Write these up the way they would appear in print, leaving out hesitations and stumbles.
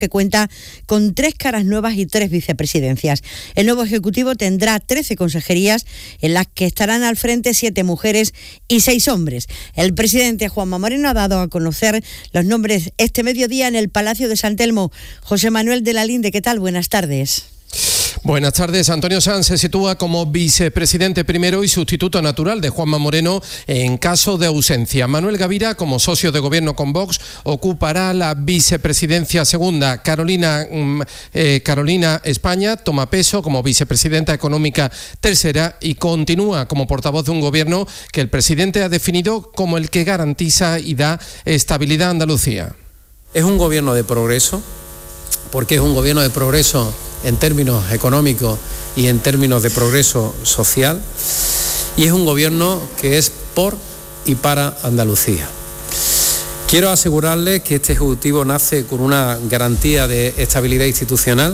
que cuenta con 3 caras nuevas y 3 vicepresidencias. El nuevo Ejecutivo tendrá 13 consejerías en las que estarán al frente 7 mujeres y 6 hombres. El presidente Juanma Moreno ha dado a conocer los nombres este mediodía en el Palacio de San Telmo. José Manuel de la Linde, ¿qué tal? Buenas tardes. Buenas tardes. Antonio Sanz se sitúa como vicepresidente primero y sustituto natural de Juanma Moreno en caso de ausencia. Manuel Gavira, como socio de gobierno con Vox, ocupará la vicepresidencia segunda. Carolina España toma peso como vicepresidenta económica tercera y continúa como portavoz de un gobierno que el presidente ha definido como el que garantiza y da estabilidad a Andalucía. Es un gobierno de progreso, porque es un gobierno de progreso en términos económicos y en términos de progreso social, y es un gobierno que es por y para Andalucía. Quiero asegurarles que este Ejecutivo nace con una garantía de estabilidad institucional.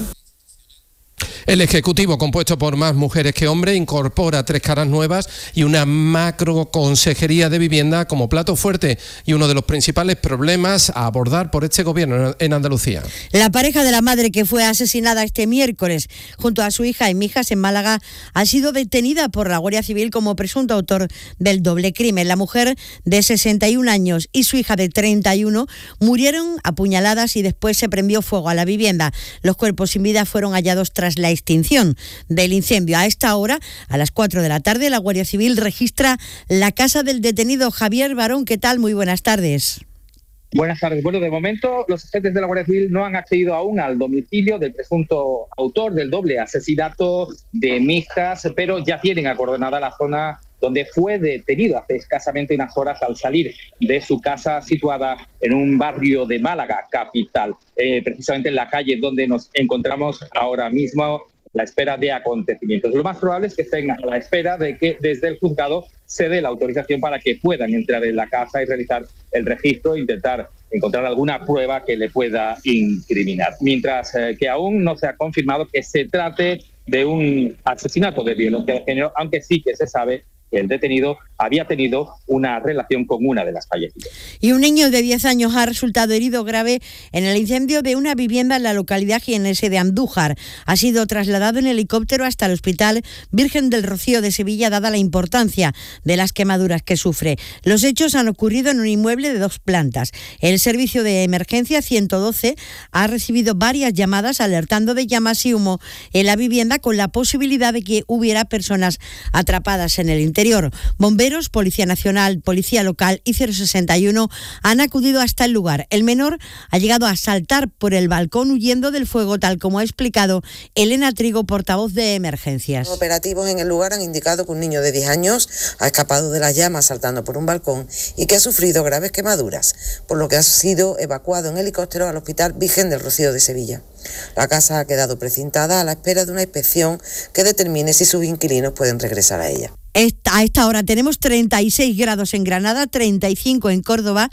El Ejecutivo, compuesto por más mujeres que hombres, incorpora 3 caras nuevas y una macroconsejería de vivienda como plato fuerte y uno de los principales problemas a abordar por este gobierno en Andalucía. La pareja de la madre que fue asesinada este miércoles junto a su hija en Mijas, en Málaga, ha sido detenida por la Guardia Civil como presunto autor del doble crimen. La mujer de 61 años y su hija de 31 murieron apuñaladas y después se prendió fuego a la vivienda. Los cuerpos sin vida fueron hallados tras la extinción del incendio. A esta hora, a las 4 de la tarde, la Guardia Civil registra la casa del detenido Javier Barón. ¿Qué tal? Muy buenas tardes. Buenas tardes. Bueno, de momento los agentes de la Guardia Civil no han accedido aún al domicilio del presunto autor del doble asesinato de Mijas, pero ya tienen acordonada la zona donde fue detenido hace escasamente unas horas al salir de su casa situada en un barrio de Málaga, capital, precisamente en la calle donde nos encontramos ahora mismo a la espera de acontecimientos. Lo más probable es que estén a la espera de que desde el juzgado se dé la autorización para que puedan entrar en la casa y realizar el registro e intentar encontrar alguna prueba que le pueda incriminar. Mientras que aún no se ha confirmado que se trate de un asesinato de violencia de género, aunque sí que se sabe que el detenido había tenido una relación con una de las fallecidas. Y un niño de 10 años ha resultado herido grave en el incendio de una vivienda en la localidad jiennense de Andújar. Ha sido trasladado en helicóptero hasta el Hospital Virgen del Rocío de Sevilla, dada la importancia de las quemaduras que sufre. Los hechos han ocurrido en un inmueble de 2 plantas. El servicio de emergencia 112 ha recibido varias llamadas alertando de llamas y humo en la vivienda, con la posibilidad de que hubiera personas atrapadas en el interior. Bomberos, Policía Nacional, Policía Local y 061 han acudido hasta el lugar. El menor ha llegado a saltar por el balcón huyendo del fuego, tal como ha explicado Elena Trigo, portavoz de emergencias. Los operativos en el lugar han indicado que un niño de 10 años ha escapado de las llamas saltando por un balcón y que ha sufrido graves quemaduras, por lo que ha sido evacuado en helicóptero al Hospital Virgen del Rocío de Sevilla. La casa ha quedado precintada a la espera de una inspección que determine si sus inquilinos pueden regresar a ella. A esta hora tenemos 36 grados en Granada, 35 en Córdoba,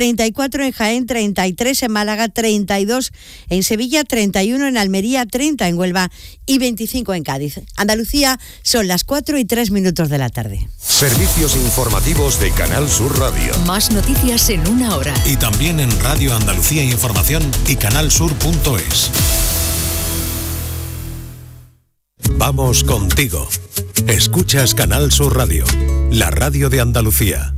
34 en Jaén, 33 en Málaga, 32 en Sevilla, 31 en Almería, 30 en Huelva y 25 en Cádiz. Andalucía, son las 4:03 de la tarde. Servicios informativos de Canal Sur Radio. Más noticias en una hora. Y también en Radio Andalucía Información y canalsur.es. Vamos contigo. Escuchas Canal Sur Radio, la radio de Andalucía.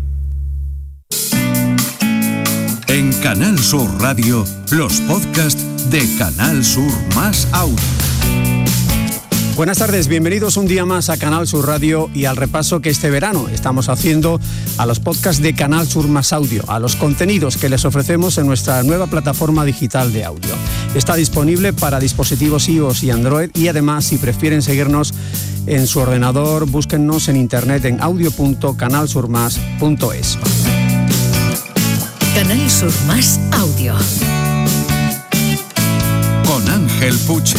En Canal Sur Radio, los podcasts de Canal Sur Más Audio. Buenas tardes, bienvenidos un día más a Canal Sur Radio y al repaso que este verano estamos haciendo a los podcasts de Canal Sur Más Audio, a los contenidos que les ofrecemos en nuestra nueva plataforma digital de audio. Está disponible para dispositivos iOS y Android y además, si prefieren seguirnos en su ordenador, búsquennos en internet en audio.canalsurmas.es. Canal Sur Más Audio. Con Ángel Puche.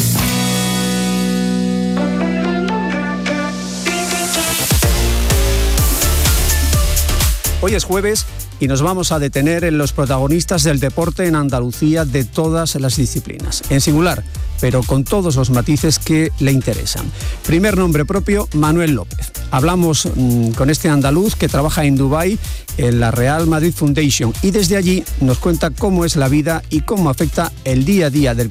Hoy es jueves y nos vamos a detener en los protagonistas del deporte en Andalucía de todas las disciplinas, en singular, pero con todos los matices que le interesan. Primer nombre propio, Manuel López. Hablamos con este andaluz que trabaja en Dubái en la Real Madrid Foundation y desde allí nos cuenta cómo es la vida y cómo afecta el día a día del